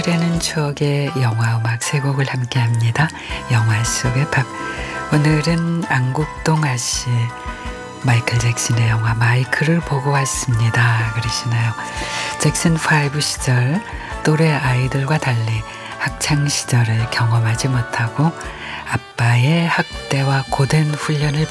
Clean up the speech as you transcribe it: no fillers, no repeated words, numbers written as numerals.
오래는 추억의 영화 음악 세 곡을 함께합니다. 영화 속의 팝. 오늘은 안국동 아씨 마이클 잭슨의 영화 마이클을 보고 왔습니다. 그러시나요? 잭슨 5 시절 또래 아이들과 달리 학창 시절을 경험하지 못하고 아빠의 학대와 고된 훈련을